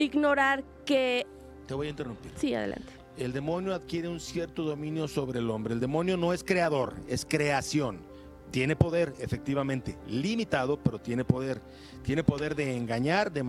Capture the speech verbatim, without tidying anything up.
ignorar que... Te voy a interrumpir. Sí, adelante. El demonio adquiere un cierto dominio sobre el hombre. El demonio no es creador, es creación. Tiene poder, efectivamente, limitado, pero tiene poder. Tiene poder de engañar, de